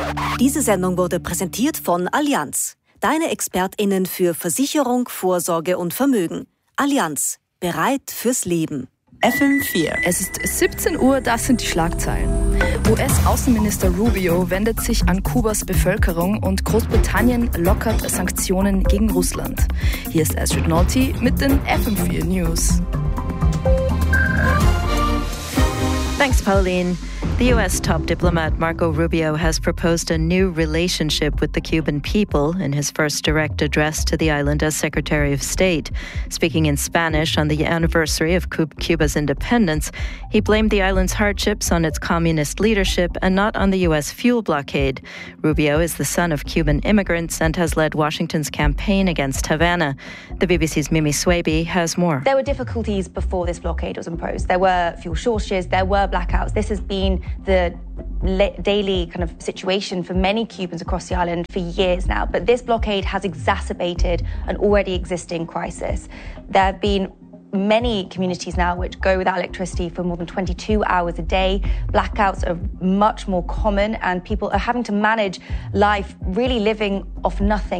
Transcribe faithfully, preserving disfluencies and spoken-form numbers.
Diese Sendung wurde präsentiert von Allianz. Deine ExpertInnen für Versicherung, Vorsorge und Vermögen. Allianz. Bereit fürs Leben. F M vier. Es ist siebzehn Uhr, das sind die Schlagzeilen. U S-Außenminister Rubio wendet sich an Kubas Bevölkerung und Großbritannien lockert Sanktionen gegen Russland. Hier ist Astrid Nolte mit den F M vier News. Thanks, Pauline. The U S top diplomat Marco Rubio has proposed a new relationship with the Cuban people in his first direct address to the island as Secretary of State. Speaking in Spanish on the anniversary of Cuba's independence, he blamed the island's hardships on its communist leadership and not on the U S fuel blockade. Rubio is the son of Cuban immigrants and has led Washington's campaign against Havana. The B B C's Mimi Swaby has more. There were difficulties before this blockade was imposed. There were fuel shortages, there were blackouts. This has been the daily kind of situation for many Cubans across the island for years now. But this blockade has exacerbated an already existing crisis. There have been many communities now which go without electricity for more than twenty-two hours a day. Blackouts are much more common and people are having to manage life really living off nothing.